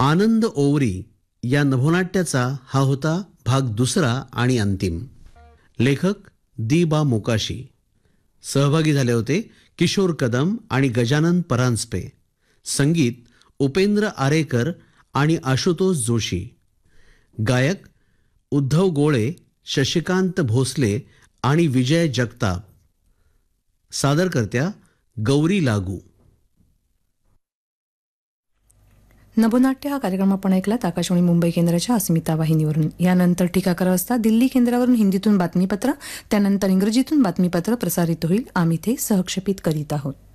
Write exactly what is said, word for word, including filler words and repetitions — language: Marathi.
आनंद ओवरी या नभोनाट्याचा हा होता भाग दुसरा आणि अंतिम. लेखक दी बा मोकाशी. सहभागी झाले होते किशोर कदम आणि गजानन परांजपे. संगीत उपेंद्र आरेकर आणि आशुतोष जोशी. गायक उद्धव गोळे, शशिकांत भोसले आणि विजय जगताप. सादरकर्त्या गौरी लागू. नभोनाट्य हा कार्यक्रम आपण ऐकलात आकाशवाणी मुंबई केंद्राच्या अस्मिता वाहिनीवरून. यानंतर ठीक अकरा वाजता दिल्ली केंद्रावरून हिंदीतून बातमीपत्र, त्यानंतर इंग्रजीतून बातमीपत्र प्रसारित होईल. आम्ही ते सहक्षेपित करीत आहोत.